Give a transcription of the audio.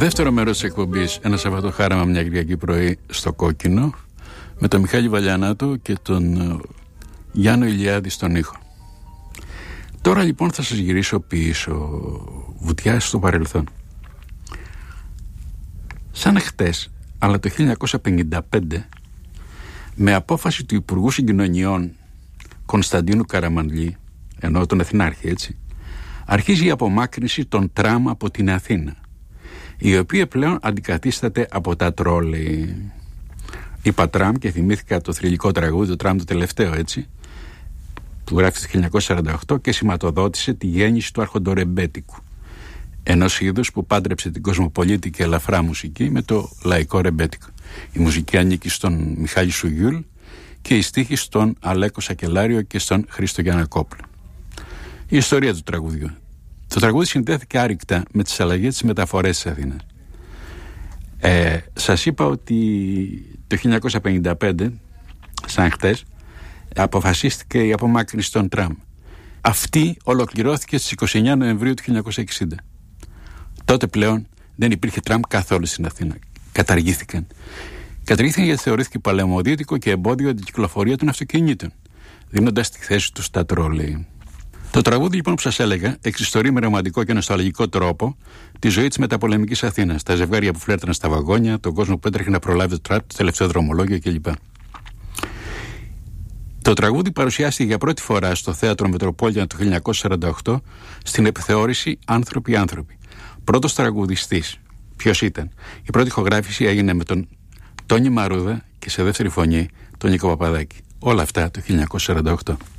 Δεύτερο μέρος της εκπομπής, ένα Σαββατοχάραμα μια Κυριακή πρωί στο Κόκκινο, με τον Μιχάλη Βαλιανάτο και τον Γιάννο Ηλιάδη στον ήχο. Τώρα λοιπόν θα σας γυρίσω πίσω, βουτιά στο παρελθόν. Σαν χτες, αλλά το 1955, με απόφαση του Υπουργού Συγκοινωνιών Κωνσταντίνου Καραμανλή, ενώ τον Εθνάρχη έτσι, αρχίζει η απομάκρυνση των τραμ από την Αθήνα, η οποία πλέον αντικαθίσταται από τα τρόλεϊ. Είπα τραμ και θυμήθηκα το θρυλικό τραγούδι, το τραμ το τελευταίο έτσι, που γράφει το 1948 και σηματοδότησε τη γέννηση του αρχοντορεμπέτικου, ενός είδους που πάντρεψε την κοσμοπολίτη και ελαφρά μουσική με το λαϊκό ρεμπέτικο. Η μουσική ανήκει στον Μιχάλη Σουγιούλ και η στίχη στον Αλέκο Σακελάριο και στον Χρήστο Γιαννακόπουλο. Η ιστορία του τραγουδιού. Το τραγούδι συνδέθηκε άρρηκτα με τις αλλαγές της μεταφορές της Αθήνας. Σας είπα ότι το 1955, σαν χτες, αποφασίστηκε η απομάκρυνση των τραμ. Αυτή ολοκληρώθηκε στις 29 Νοεμβρίου του 1960. Τότε πλέον δεν υπήρχε τραμ καθόλου στην Αθήνα. Καταργήθηκαν. Καταργήθηκαν γιατί θεωρήθηκε παλαιομοδίτικο και εμπόδιο για την κυκλοφορία των αυτοκινήτων, δίνοντας τη θέση του στα τρόλεϊ. Το τραγούδι λοιπόν που σας έλεγα εξιστορεί με ρομαντικό και νοσταλγικό τρόπο τη ζωή της μεταπολεμικής Αθήνας, τα ζευγάρια που φλέρταναν στα βαγόνια, τον κόσμο που έτρεχε να προλάβει το τραπ, το τελευταίο δρομολόγιο κλπ. Το τραγούδι παρουσιάστηκε για πρώτη φορά στο Θέατρο Μετροπόλιτα το 1948 στην επιθεώρηση Άνθρωποι-Άνθρωποι. Πρώτος τραγουδιστής, ποιος ήταν? Η πρώτη ηχογράφηση έγινε με τον Τόνι Μαρούδα και σε δεύτερη φωνή τον Νίκο Παπαδάκη. Όλα αυτά το 1948.